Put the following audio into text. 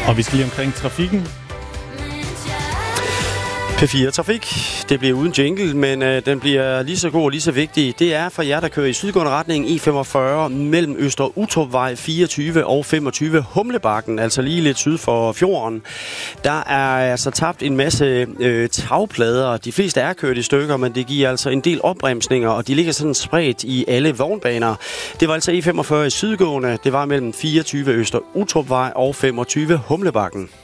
Og vi skal lige omkring trafikken. P4 Trafik. Det bliver uden jingle, men den bliver lige så god og lige så vigtig. Det er for jer, der kører i sydgående retning E45 mellem Øster Utrupvej 24 og 25 Humlebakken, altså lige lidt syd for fjorden. Der er altså tabt en masse tagplader. De fleste er kørt i stykker, men det giver altså en del opbremsninger, og de ligger sådan spredt i alle vognbaner. Det var altså E45 i sydgående. Det var mellem 24 Øster Utrupvej og 25 Humlebakken.